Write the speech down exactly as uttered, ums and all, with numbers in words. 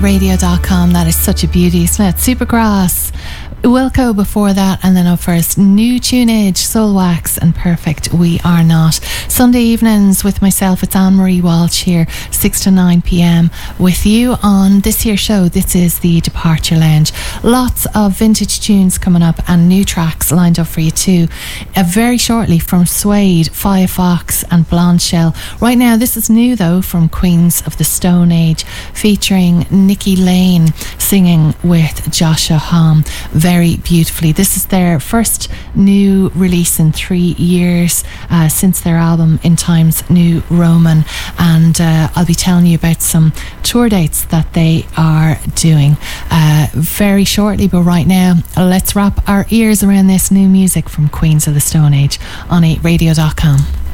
radio dot com. That is such a beauty, isn't it? Supergrass, Wilco before that, and then up first, New Tunage, Soulwax and Perfect We Are Not. Sunday evenings with myself, it's Anne-Marie Walsh here, six to nine p.m. with you on this here show. This is the Departure Lounge. Lots of vintage tunes coming up and new tracks lined up for you too. Uh, very shortly from Suede, Firefox and Blonde Shell. Right now, this is new though from Queens of the Stone Age, featuring Nikki Lane singing with Joshua Hom. Very Very beautifully. This is their first new release in three years uh, since their album In Times New Roman, and uh, I'll be telling you about some tour dates that they are doing uh, very shortly. But right now, let's wrap our ears around this new music from Queens of the Stone Age on eight radio dot com.